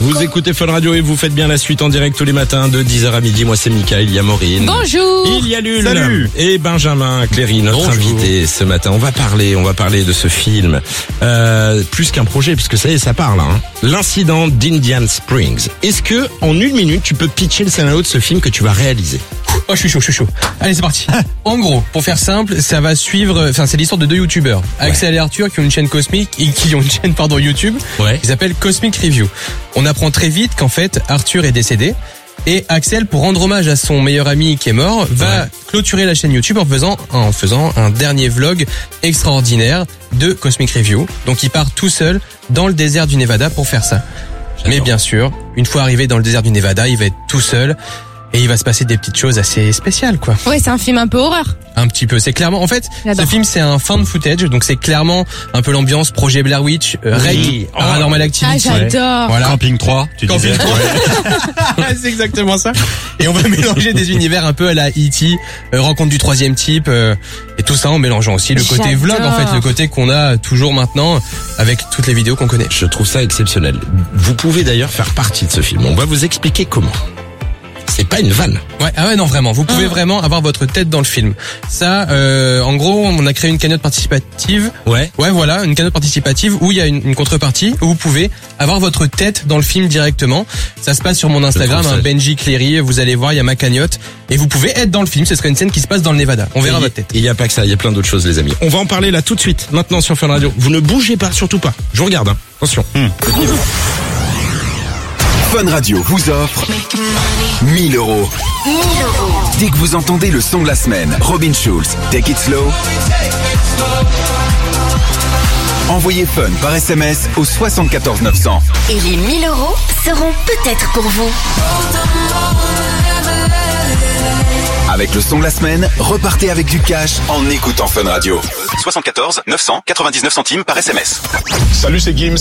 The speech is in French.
Vous écoutez Fun Radio et vous faites bien la suite en direct tous les matins de 10h à midi. Moi c'est Mickaël, il y a Maureen. Bonjour. Il y a Lul. Salut. Et Benjamin Cléry, notre invité ce matin. On va parler de ce film. Plus qu'un projet, puisque ça y est, ça parle. Hein. L'incident d'Indian Springs. Est-ce que, en une minute, tu peux pitcher le scénario de ce film que tu vas réaliser? Oh, je suis chaud. Allez, c'est parti. En gros, pour faire simple, ça va suivre, c'est l'histoire de deux youtubeurs. Axel et Arthur qui ont une chaîne YouTube. Ouais. Ils s'appellent Cosmic Review. On apprend très vite qu'en fait, Arthur est décédé. Et Axel, pour rendre hommage à son meilleur ami qui est mort, va clôturer la chaîne YouTube en faisant un dernier vlog extraordinaire de Cosmic Review. Donc il part tout seul dans le désert du Nevada pour faire ça. Mais bien sûr, une fois arrivé dans le désert du Nevada, il va être tout seul. Et il va se passer des petites choses assez spéciales, quoi. Ouais, c'est un film un peu horreur. Un petit peu. C'est clairement, en fait, J'adore. ce film, c'est un found footage. Donc c'est clairement un peu l'ambiance projet Blair Witch, Reg, Paranormal Activity. Ah, j'adore. Voilà. Camping 3, tu Camping disais. 3. C'est exactement ça. Et on va mélanger des univers un peu à la E.T., rencontre du troisième type, et tout ça en mélangeant aussi le côté vlog, en fait, le côté qu'on a toujours maintenant avec toutes les vidéos qu'on connaît. Je trouve ça exceptionnel. Vous pouvez d'ailleurs faire partie de ce film. On va vous expliquer comment. C'est pas une vanne. Ouais, non, vraiment. Vous pouvez vraiment avoir votre tête dans le film. Ça, en gros, on a créé une cagnotte participative. Ouais, voilà, une cagnotte participative où il y a une contrepartie où vous pouvez avoir votre tête dans le film directement. Ça se passe sur mon Instagram, Benji Cléry. Vous allez voir, il y a ma cagnotte et vous pouvez être dans le film. Ce serait une scène qui se passe dans le Nevada. On verra votre tête. Il y a pas que ça, il y a plein d'autres choses, les amis. On va en parler là tout de suite, maintenant sur Fun Radio. Vous ne bougez pas, surtout pas. Je vous regarde, hein. Attention. Fun Radio vous offre 1000 euros. Dès que vous entendez le son de la semaine, Robin Schulz, Take It Slow, envoyez Fun par SMS au 74 900. Et les 1000 euros seront peut-être pour vous. Avec le son de la semaine, repartez avec du cash en écoutant Fun Radio. 74 900 99 centimes par SMS. Salut, c'est Gims.